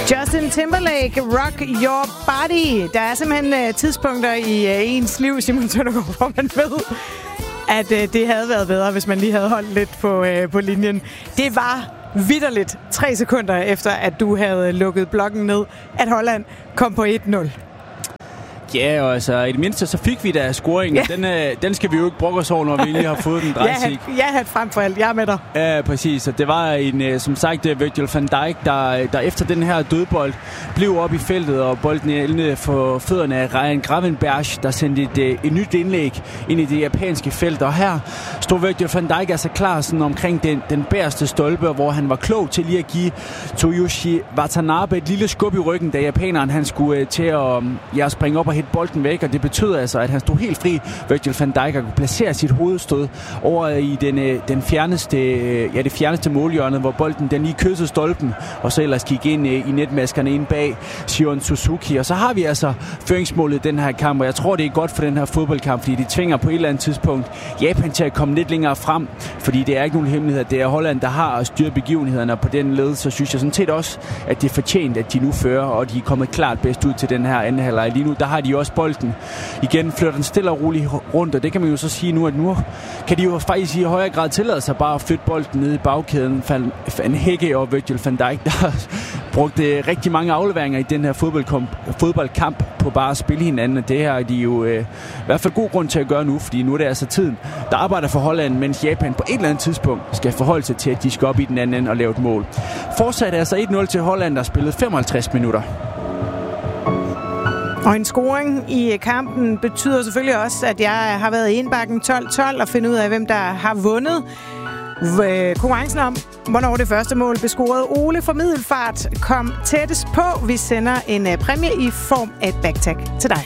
Justin Timberlake, Rock Your Body. Der er simpelthen tidspunkter i ens liv, Simon Søndergaard, hvor man ved, at det havde været bedre, hvis man lige havde holdt lidt på linjen. Det var vitterligt 3 sekunder efter, at du havde lukket blokken ned, at Holland kom på 1-0. Ja, og altså i det mindste så fik vi da scoringen. Ja. Den skal vi jo ikke brokke os over, når vi lige har fået den drejsig. Ja, frem for alt. Jeg er med dig. Ja, præcis. Og det var som sagt Virgil van Dijk, der efter den her dødbold blev op i feltet, og bolden endte for fødderne af Ryan Gravenberch, der sendte et nyt indlæg ind i det japanske felt. Og her stod Virgil van Dijk altså klar sådan omkring den bagerste stolpe, hvor han var klog til lige at give Toyoshi Watanabe et lille skub i ryggen, da japaneren han skulle til at springe op og hætte bolden væk, og det betød altså, at han stod helt fri, Virgil van Dijk, og kunne placere sit hovedstød over i det fjerneste målhjørne, hvor bolden den lige kyssede stolpen, og så ellers gik ind i netmaskerne ind bag Shion Suzuki. Og så har vi altså føringsmålet i den her kamp, og jeg tror, det er godt for den her fodboldkamp, fordi de tvinger på et eller andet tidspunkt Japan til at komme lidt længere frem, fordi det er ikke nogen hemmelighed, det er Holland, der har styret begivenhederne, og på den led, så synes jeg sådan set også, at det er fortjent, at de nu fører, og de er kommet klart bedst ud til den her anden halvleg. Lige nu, der har de også bolden. Igen flytter den stille og roligt rundt, og det kan man jo så sige nu, at nu kan de jo faktisk i højere grad tillade sig bare at flytte bolden ned i bagkæden. Van Hegge og Virgil van Dijk, der har brugt rigtig mange afleveringer i den her fodboldkamp på bare at spille hinanden, og det her er de jo i hvert fald god grund til at gøre nu, fordi nu er det altså tiden, der arbejder for Holland, mens Japan på et eller andet tidspunkt skal forholde sig til, at de skal op i den anden ende og lave et mål. Fortsat er altså 1-0 til Holland, der spillede 55 minutter. Og en scoring i kampen betyder selvfølgelig også, at jeg har været i indbakken 12-12 og finde ud af, hvem der har vundet konkurrencen om, hvornår det første mål blev scoret. Ole fra Middelfart kom tættest på. Vi sender en præmie i form af et backtag til dig.